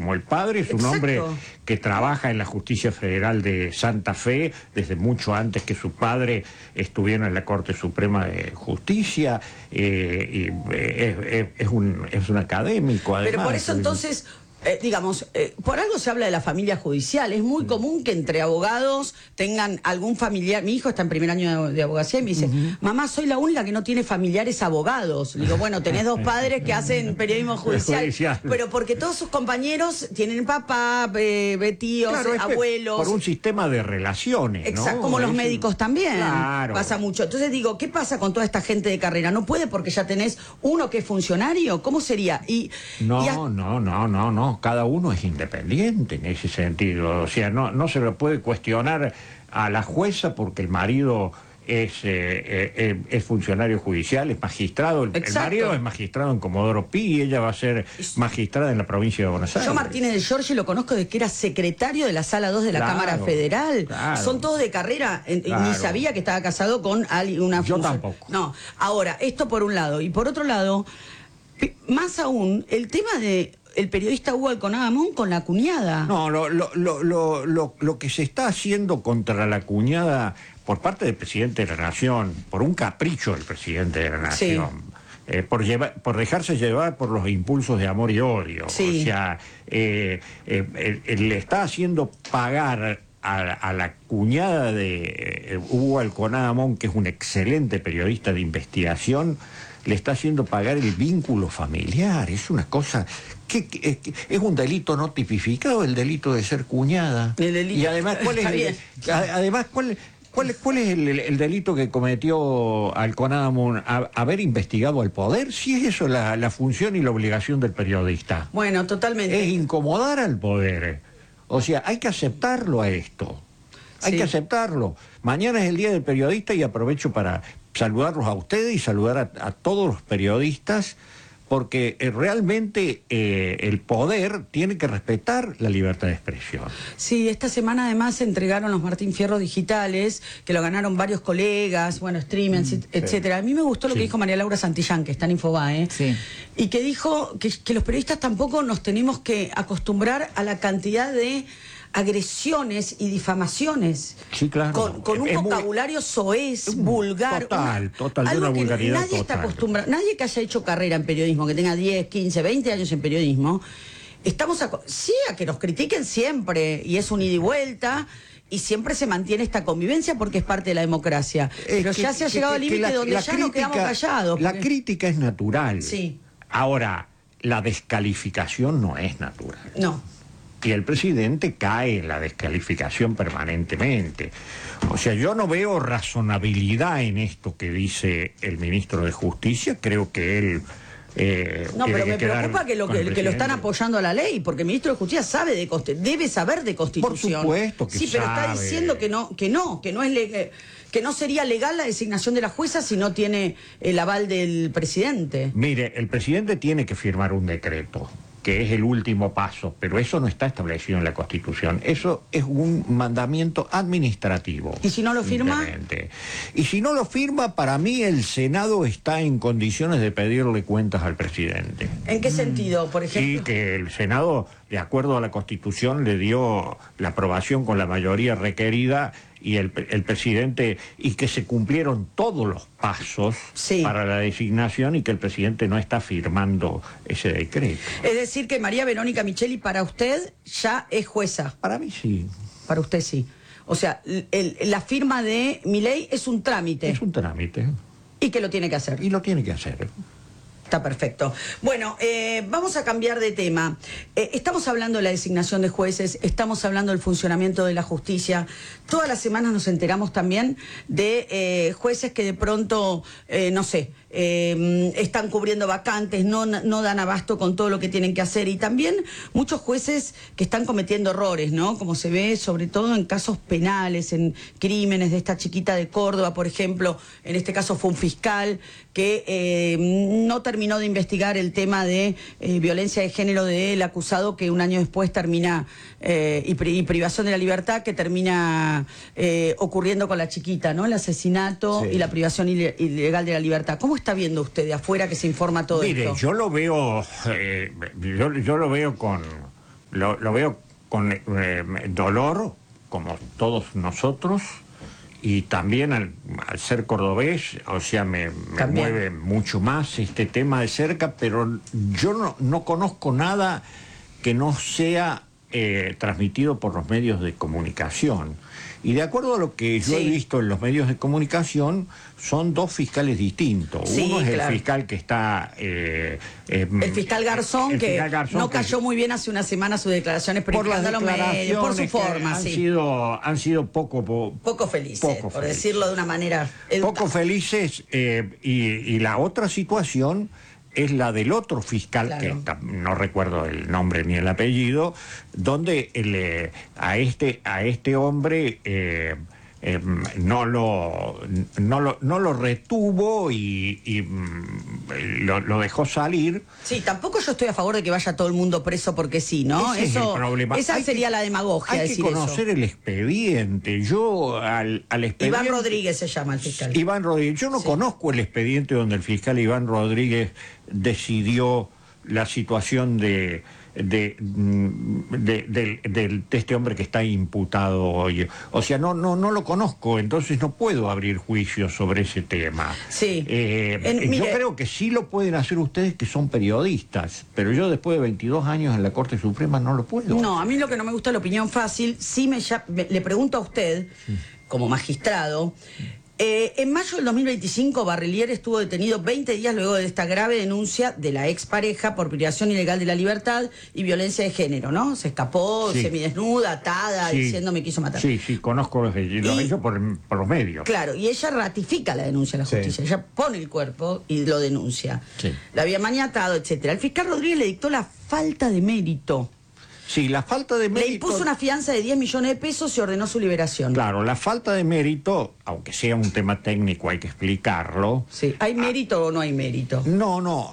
como el padre es un hombre que trabaja en la Justicia Federal de Santa Fe desde mucho antes que su padre estuviera en la Corte Suprema de Justicia, y es un académico, además. Pero por eso entonces... por algo se habla de la familia judicial. Es muy común que entre abogados tengan algún familiar. Mi hijo está en primer año de abogacía y me dice, mamá, soy la única que no tiene familiares abogados. Le digo, bueno, tenés dos padres que hacen periodismo judicial. Pero porque todos sus compañeros tienen papá, tíos, claro, abuelos. Por un sistema de relaciones, ¿no? Exacto, como los médicos también. Claro. Pasa mucho. Entonces digo, ¿qué pasa con toda esta gente de carrera? ¿No puede porque ya tenés uno que es funcionario? ¿Cómo sería? No. Cada uno es independiente en ese sentido. O sea, no se le puede cuestionar a la jueza porque el marido es funcionario judicial, es magistrado. El marido es magistrado en Comodoro Pi y ella va a ser magistrada en la provincia de Buenos Aires. Yo Martínez de Giorgi lo conozco desde que era secretario de la Sala 2 de la Cámara Federal. Claro. Son todos de carrera. Ni sabía que estaba casado con una... Yo tampoco. No. Ahora, esto por un lado. Y por otro lado, más aún, el tema de... el periodista Hugo Alconada Amón con la cuñada. No, lo que se está haciendo contra la cuñada por parte del presidente de la Nación, por un capricho del presidente de la Nación, por dejarse llevar por los impulsos de amor y odio. O sea, le está haciendo pagar a la cuñada de Hugo Alconada Amón, que es un excelente periodista de investigación, le está haciendo pagar el vínculo familiar. Es una cosa... que es un delito no tipificado, el delito de ser cuñada. Y además, ¿cuál es el delito que cometió Alconada Amón? Haber investigado al poder. Si es eso la función y la obligación del periodista. Bueno, totalmente. Es incomodar al poder. O sea, hay que aceptarlo a esto. Hay que aceptarlo. Mañana es el Día del Periodista y aprovecho para saludarlos a ustedes y saludar a todos los periodistas, porque realmente el poder tiene que respetar la libertad de expresión. Sí, esta semana además se entregaron los Martín Fierro digitales, que lo ganaron varios colegas, streamers, etcétera. A mí me gustó lo que dijo María Laura Santillán, que está en Infobae, y que dijo que los periodistas tampoco nos tenemos que acostumbrar a la cantidad de agresiones y difamaciones. Sí, claro. Con un vocabulario soez, vulgar. Total, de una vulgaridad nadie está acostumbrado, nadie que haya hecho carrera en periodismo, que tenga 10, 15, 20 años en periodismo, estamos a que nos critiquen siempre, y es un ida y vuelta, y siempre se mantiene esta convivencia porque es parte de la democracia. Pero ya se ha llegado al límite donde ya no quedamos callados. La crítica es natural. Sí. Ahora, la descalificación no es natural. No. Y el presidente cae en la descalificación permanentemente. O sea, yo no veo razonabilidad en esto que dice el ministro de Justicia. Creo que él... no, pero me preocupa que lo están apoyando a la ley, porque el ministro de Justicia debe saber de Constitución. Por supuesto que sí, pero sabe. Está diciendo que no sería legal la designación de la jueza si no tiene el aval del presidente. Mire, el presidente tiene que firmar un decreto, que es el último paso, pero eso no está establecido en la Constitución. Eso es un mandamiento administrativo. ¿Y si no lo firma? Y si no lo firma, para mí el Senado está en condiciones de pedirle cuentas al presidente. ¿En qué sentido, por ejemplo? Sí, que el Senado, de acuerdo a la Constitución, le dio la aprobación con la mayoría requerida, y el presidente, y que se cumplieron todos los pasos para la designación, y que el presidente no está firmando ese decreto. Es decir, que María Verónica Micheli para usted ya es jueza. Para mí sí. Para usted sí. O sea, la firma de Milei es un trámite. Es un trámite. Y que lo tiene que hacer. Y lo tiene que hacer. Está perfecto. Bueno, vamos a cambiar de tema. Estamos hablando de la designación de jueces, estamos hablando del funcionamiento de la justicia. Todas las semanas nos enteramos también de jueces que de pronto, están cubriendo vacantes, no dan abasto con todo lo que tienen que hacer, y también muchos jueces que están cometiendo errores, ¿no? Como se ve sobre todo en casos penales, en crímenes de esta chiquita de Córdoba, por ejemplo. En este caso fue un fiscal que no terminó de investigar el tema de violencia de género del acusado, que un año después termina, y privación de la libertad, que termina ocurriendo con la chiquita, ¿no? El asesinato y la privación ilegal de la libertad. ¿Cómo está viendo usted de afuera que se informa todo esto? Mire, yo lo veo, yo lo veo lo veo con dolor, como todos nosotros, y también al ser cordobés, o sea, me mueve mucho más este tema de cerca, pero yo no conozco nada que no sea transmitido por los medios de comunicación. Y de acuerdo a lo que yo he visto en los medios de comunicación, son dos fiscales distintos. Sí, uno es el fiscal que está... el fiscal Garzón, que no cayó muy bien hace una semana sus declaraciones, pero por las declaraciones, por su forma, han sido poco felices, por decirlo de una manera educada. Poco felices, y la otra situación es la del otro fiscal, que no recuerdo el nombre ni el apellido, donde a este hombre no lo retuvo y lo dejó salir. Sí, tampoco yo estoy a favor de que vaya todo el mundo preso porque sí, ¿no? Ese es el problema. Esa sería la demagogia. Hay que conocer el expediente. Yo al expediente... Iván Rodríguez se llama el fiscal. Iván Rodríguez. Yo no conozco el expediente donde el fiscal Iván Rodríguez decidió la situación de este hombre que está imputado hoy. O sea, no lo conozco, entonces no puedo abrir juicio sobre ese tema. Sí. Yo creo que sí lo pueden hacer ustedes, que son periodistas, pero yo después de 22 años en la Corte Suprema no lo puedo. No, a mí lo que no me gusta es la opinión fácil. Sí le pregunto a usted, como magistrado, en mayo del 2025, Barrelier estuvo detenido 20 días luego de esta grave denuncia de la expareja por privación ilegal de la libertad y violencia de género, ¿no? Se escapó, semidesnuda, atada, diciendo me quiso matar. Sí, conozco los hechos por los medios. Claro, y ella ratifica la denuncia a la justicia. Ella pone el cuerpo y lo denuncia. La había maniatado, etcétera. El fiscal Rodríguez le dictó la falta de mérito. Sí, la falta de mérito... Le impuso una fianza de 10 millones de pesos y ordenó su liberación. Claro, la falta de mérito, aunque sea un tema técnico, hay que explicarlo. Sí, ¿hay mérito o no hay mérito? No.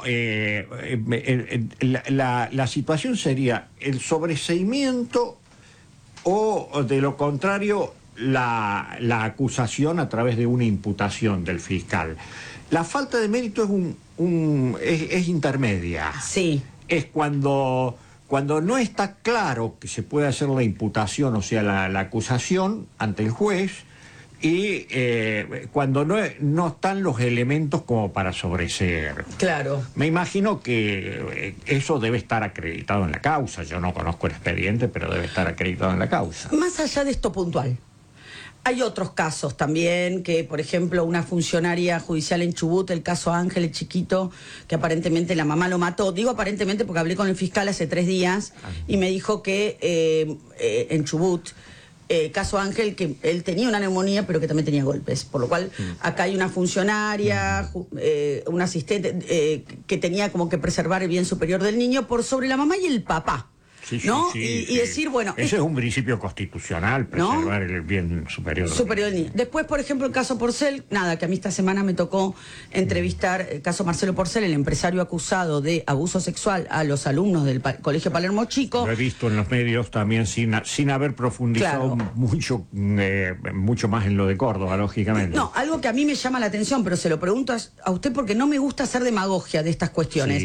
La situación sería el sobreseimiento o, de lo contrario, la acusación a través de una imputación del fiscal. La falta de mérito es intermedia. Sí. Es cuando no está claro que se puede hacer la imputación, o sea, la acusación ante el juez, y cuando no están los elementos como para sobreseer. Claro. Me imagino que eso debe estar acreditado en la causa. Yo no conozco el expediente, pero debe estar acreditado en la causa. Más allá de esto puntual, hay otros casos también, que por ejemplo una funcionaria judicial en Chubut, el caso Ángel, el chiquito, que aparentemente la mamá lo mató. Digo aparentemente porque hablé con el fiscal hace 3 días y me dijo que en Chubut, caso Ángel, que él tenía una neumonía pero que también tenía golpes. Por lo cual acá hay una funcionaria, un asistente que tenía como que preservar el bien superior del niño por sobre la mamá y el papá. ¿No? Y decir, bueno... Ese es un principio constitucional, preservar el bien superior del niño. Después, por ejemplo, el caso Porcel, que a mí esta semana me tocó entrevistar el caso Marcelo Porcel, el empresario acusado de abuso sexual a los alumnos del Colegio Palermo Chico. Lo he visto en los medios también sin haber profundizado mucho más en lo de Córdoba, lógicamente. No, algo que a mí me llama la atención, pero se lo pregunto a usted porque no me gusta hacer demagogia de estas cuestiones.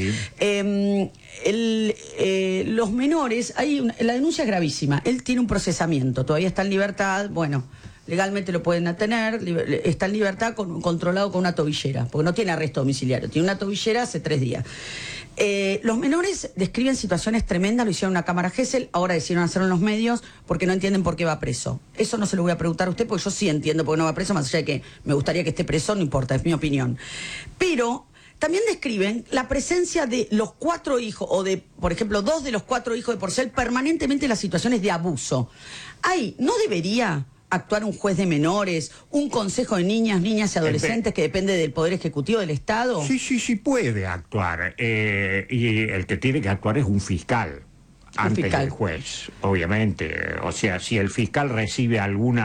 Los menores, la denuncia es gravísima. Él tiene un procesamiento, todavía está en libertad, bueno, legalmente lo pueden detener, está en libertad controlado con una tobillera, porque no tiene arresto domiciliario, tiene una tobillera hace 3 días. Los menores describen situaciones tremendas, lo hicieron en una cámara Gesell, ahora decidieron hacerlo en los medios porque no entienden por qué va preso. Eso no se lo voy a preguntar a usted porque yo sí entiendo por qué no va preso, más allá de que me gustaría que esté preso, no importa, es mi opinión. Pero... también describen la presencia de los 4 hijos, o de, por ejemplo, 2 de los 4 hijos de Porcel, permanentemente en las situaciones de abuso. ¿No debería actuar un juez de menores, un consejo de niñas y adolescentes que depende del Poder Ejecutivo del Estado? Sí puede actuar. Y el que tiene que actuar es un fiscal. Antes del juez, obviamente. O sea, si el fiscal recibe algún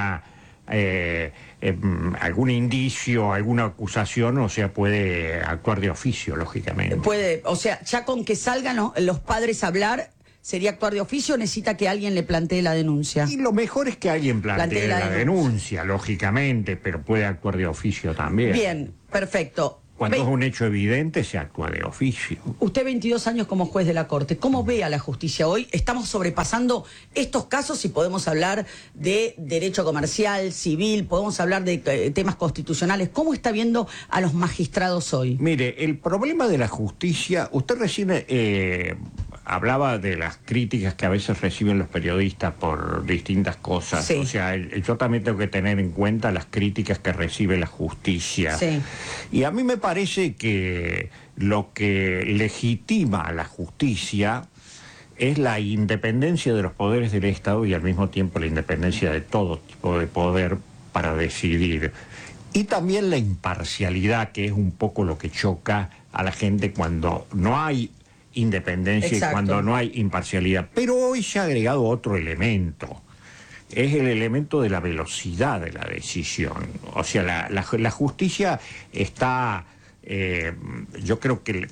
indicio, alguna acusación, o sea, puede actuar de oficio, lógicamente. Puede, o sea, ya con que salgan los padres a hablar, ¿sería actuar de oficio o necesita que alguien le plantee la denuncia? Y lo mejor es que alguien plantee la denuncia, lógicamente, pero puede actuar de oficio también. Bien, perfecto. Cuando es un hecho evidente, se actúa de oficio. Usted 22 años como juez de la Corte, ¿cómo ve a la justicia hoy? Estamos sobrepasando estos casos y podemos hablar de derecho comercial, civil, podemos hablar de temas constitucionales. ¿Cómo está viendo a los magistrados hoy? Mire, el problema de la justicia, usted recién hablaba de las críticas que a veces reciben los periodistas por distintas cosas. Sí. O sea, yo también tengo que tener en cuenta las críticas que recibe la justicia. Sí. Y a mí me parece que lo que legitima a la justicia es la independencia de los poderes del Estado y al mismo tiempo la independencia de todo tipo de poder para decidir. Y también la imparcialidad, que es un poco lo que choca a la gente cuando no hay independencia. Exacto. Y cuando no hay imparcialidad. Pero hoy se ha agregado otro elemento. Es el elemento de la velocidad de la decisión. O sea, la justicia está... yo creo que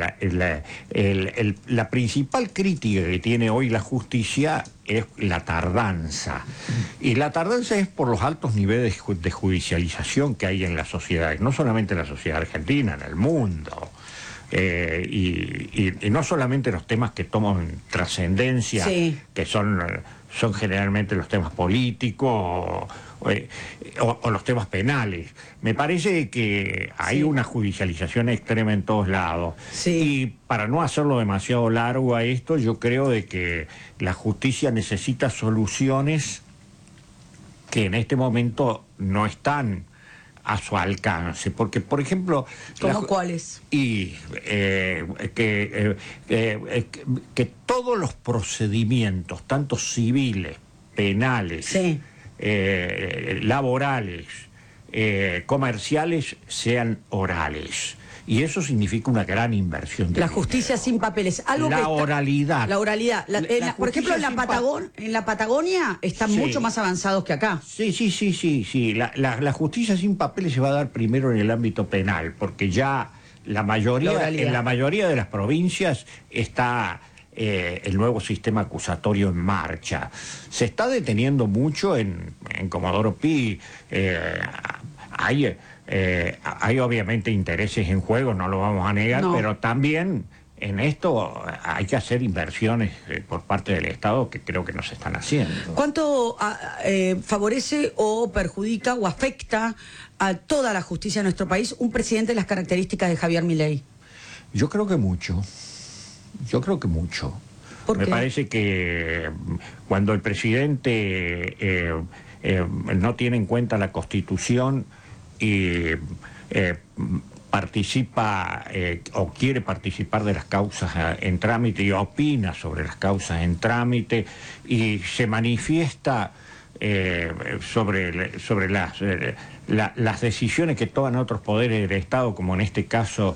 la principal crítica que tiene hoy la justicia es la tardanza. Y la tardanza es por los altos niveles de judicialización que hay en las sociedades, no solamente en la sociedad argentina, en el mundo. Y no solamente los temas que toman trascendencia, sí, que son generalmente los temas políticos o los temas penales. Me parece que hay una judicialización extrema en todos lados. Sí. Y para no hacerlo demasiado largo a esto, yo creo de que la justicia necesita soluciones que en este momento no están a su alcance, porque, por ejemplo... ¿Cómo cuáles? Y que todos los procedimientos, tanto civiles, penales, sí, laborales, comerciales, sean orales. Y eso significa una gran inversión. La justicia sin papeles. Algo la oralidad. La oralidad. Por ejemplo, en la Patagonia están mucho más avanzados que acá. Sí. La justicia sin papeles se va a dar primero en el ámbito penal, porque ya en la mayoría de las provincias está el nuevo sistema acusatorio en marcha. Se está deteniendo mucho en Comodoro Pi. Hay obviamente intereses en juego, no lo vamos a negar, pero también en esto hay que hacer inversiones por parte del Estado que creo que no se están haciendo. ¿Cuánto favorece o perjudica o afecta a toda la justicia de nuestro país un presidente de las características de Javier Milei? Yo creo que mucho. ¿Por qué? Me parece que cuando el presidente no tiene en cuenta la Constitución y participa o quiere participar de las causas en trámite y opina sobre las causas en trámite y se manifiesta sobre las decisiones que toman otros poderes del Estado, como en este caso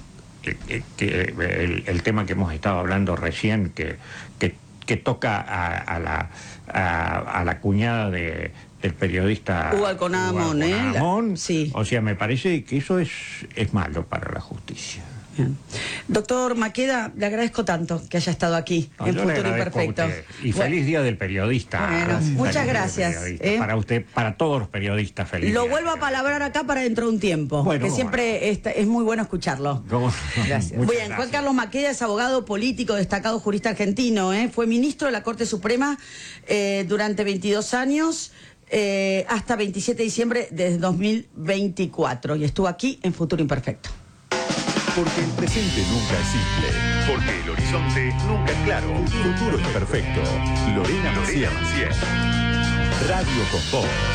el tema que hemos estado hablando recién, que toca a la cuñada del periodista Hugo Alconadamón, sí. O sea, me parece que eso es malo para la justicia. Bien. Doctor Maqueda, le agradezco tanto que haya estado aquí en Futuro Imperfecto. Y feliz Día del Periodista. Bueno, muchas gracias. Para usted, para todos los periodistas, feliz. Lo vuelvo a palabrar acá para dentro de un tiempo, que siempre es muy bueno escucharlo. Gracias. Bien, Juan Carlos Maqueda es abogado político, destacado jurista argentino. Fue ministro de la Corte Suprema durante 22 años. Hasta 27 de diciembre de 2024 y estuvo aquí en Futuro Imperfecto. Porque el presente nunca es simple. Porque el horizonte nunca es claro. Futuro Imperfecto. Lorena Maciel. Radio con Voz.